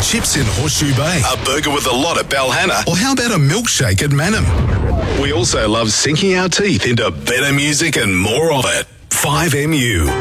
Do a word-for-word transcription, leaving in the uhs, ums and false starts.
chips in Horseshoe Bay, A burger with a lot at Balhanna. or how about a milkshake at Manham? We also love sinking our teeth into better music and more of it. five M U.